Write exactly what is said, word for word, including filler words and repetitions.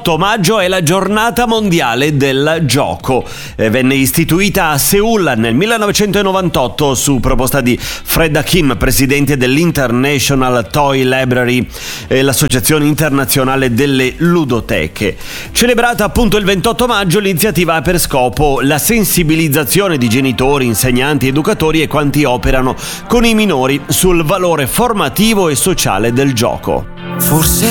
ventotto maggio è la giornata mondiale del gioco. Eh, venne istituita a Seul nel millenovecentonovantotto su proposta di Fred Hakim, presidente dell'International Toy Library, eh, l'associazione internazionale delle ludoteche. Celebrata appunto il ventotto maggio, l'iniziativa ha per scopo la sensibilizzazione di genitori, insegnanti, educatori e quanti operano con i minori sul valore formativo e sociale del gioco. Forse